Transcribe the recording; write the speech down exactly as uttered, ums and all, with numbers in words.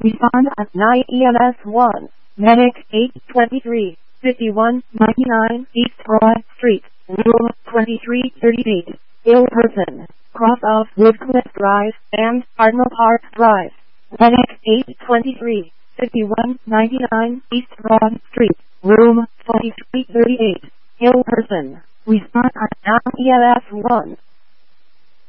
Respond at nine E M S one. Medic eight twenty-three, fifty-one ninety-nine East Broad Street, room twenty-three thirty-eight. Ill person. Cross off Woodcliff Drive and Cardinal Park Drive. Medic eight twenty-three, fifty-one ninety-nine East Broad Street, room twenty-three thirty-eight. Ill person. Respond at nine E M S one.